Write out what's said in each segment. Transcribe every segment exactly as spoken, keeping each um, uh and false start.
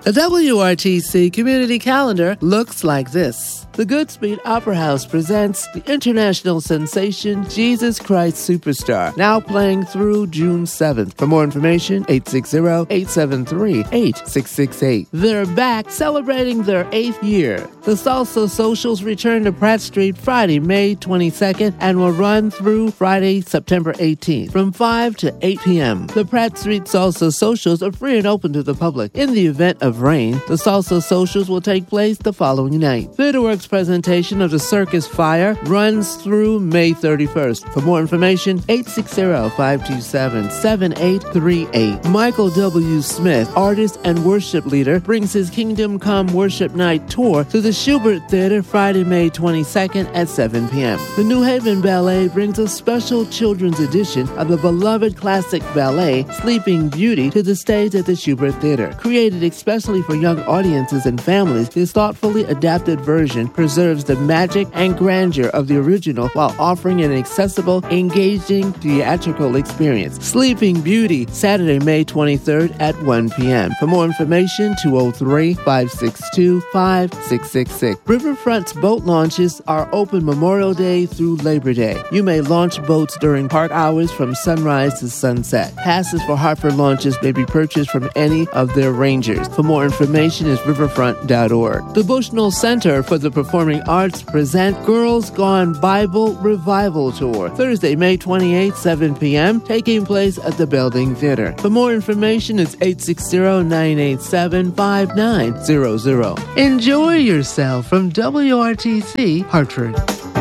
A W R T C community calendar looks like this. The Goodspeed Opera House presents the international sensation Jesus Christ Superstar, now playing through June seventh. For more information, eight six zero, eight seven three, eight six six eight. They're back celebrating their eighth year. The Salsa Socials return to Pratt Street Friday, May twenty-second, and will run through Friday, September eighteenth, from five to eight p.m. The Pratt Street Salsa Socials are free and open to the public. In the event of rain, the Salsa Socials will take place the following night. TheatreWorks presentation of the Circus Fire runs through May thirty-first. For more information, eight six zero, five two seven, seven eight three eight. Michael W. Smith, artist and worship leader, brings his Kingdom Come Worship Night tour to the Schubert Theater Friday, May twenty-second at seven p.m. The New Haven Ballet brings a special children's edition of the beloved classic ballet Sleeping Beauty to the stage at the Schubert Theater. Created especially for young audiences and families, this thoughtfully adapted version preserves the magic and grandeur of the original while offering an accessible, engaging theatrical experience. Sleeping Beauty, Saturday, May twenty-third at one p.m. For more information, two oh three, five six two, five six six six. Riverfront's boat launches are open Memorial Day through Labor Day. You may launch boats during park hours from sunrise to sunset. Passes for Hartford launches may be purchased from any of their rangers. For more information is riverfront dot org. The Bushnell Center for the Performing Arts present Girls Gone Bible Revival Tour, Thursday, May twenty-eighth, seven p.m., taking place at the Belding Theater. For more information, it's eight six zero, nine eight seven, five nine zero zero. Enjoy yourself from W R T C Hartford.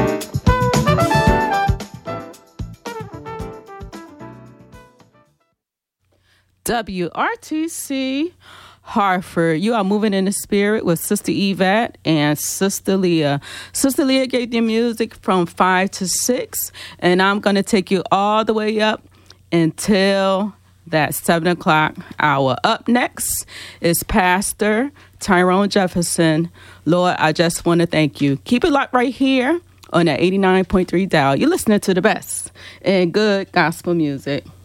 W R T C Hartford. You are moving in the spirit with Sister Yvette and Sister Leah. Sister Leah gave the music from five to six, and I'm going to take you all the way up until that seven o'clock hour. Up next is Pastor Tyrone Jefferson. Lord, I just want to thank you. Keep it locked right here on that eighty-nine point three dial. You're listening to the best and good gospel music.